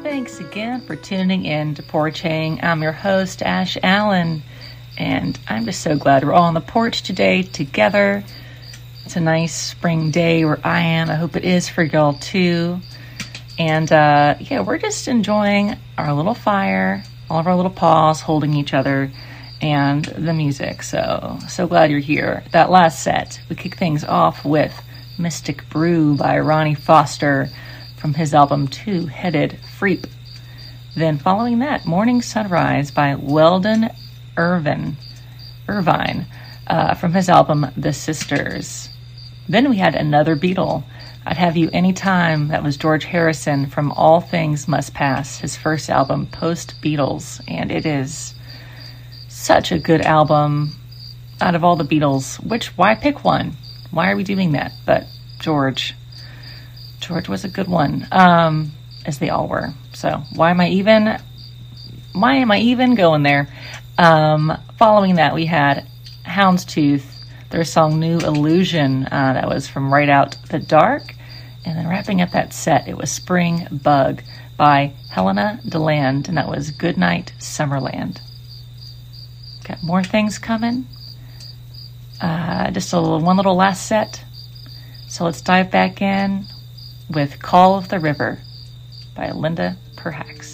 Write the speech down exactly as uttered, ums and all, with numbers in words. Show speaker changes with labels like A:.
A: Thanks again for tuning in to Porching. I'm your host, Ash Allen, and I'm just so glad we're all on the porch today together. It's a nice spring day where I am. I hope it is for y'all too. And uh, yeah, we're just enjoying our little fire, all of our little paws holding each other, and the music. So, so glad you're here. That last set, we kick things off with Mystic Brew by Ronnie Foster from his album Two-Headed Freep. Then following that, Morning Sunrise by Weldon Irvine, Irvine uh, from his album The Sisters. Then we had another Beatle, I'd Have You Anytime. That was George Harrison from All Things Must Pass, his first album post-Beatles. And it is such a good album out of all the Beatles. Which, why pick one? Why are we doing that? But George... George was a good one, um, as they all were. So why am I even, why am I even going there? Um, following that, we had Houndstooth, their song New Illusion. Uh, that was from Right Out the Dark. And then wrapping up that set, it was Spring Bug by Helena DeLand, and that was Goodnight Summerland. Got more things coming. Uh, just a little, one little last set. So let's dive back in with Call of the River by Linda Perhacs.